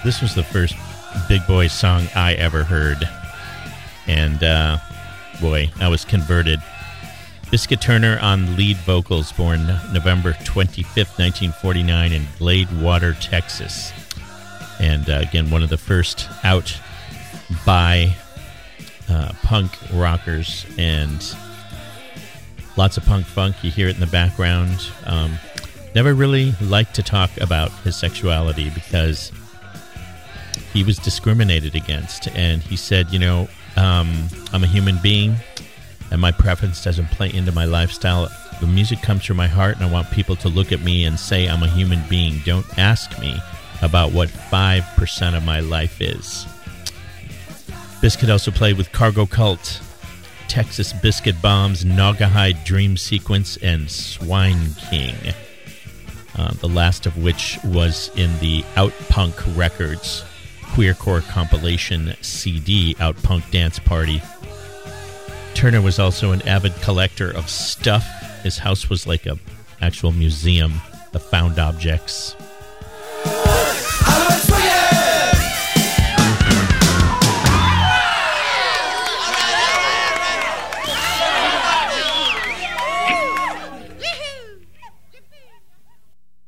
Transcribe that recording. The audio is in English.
This was the first Big Boy song I ever heard. And, boy, I was converted. Biscuit Turner on lead vocals, born November 25th, 1949 in Gladewater, Texas. And, again, one of the first out by punk rockers, and lots of punk funk. You hear it in the background. Never really liked to talk about his sexuality because he was discriminated against. And he said, I'm a human being, and my preference doesn't play into my lifestyle. The music comes from my heart, and I want people to look at me and say I'm a human being. Don't ask me about what 5% of my life is. Biscuit also played with Cargo Cult, Texas Biscuit Bombs, Naugahyde Dream Sequence, and Swine King. The last of which was in the Outpunk Records queercore compilation CD, Outpunk Dance Party. Turner was also an avid collector of stuff. His house was like a actual museum of found objects.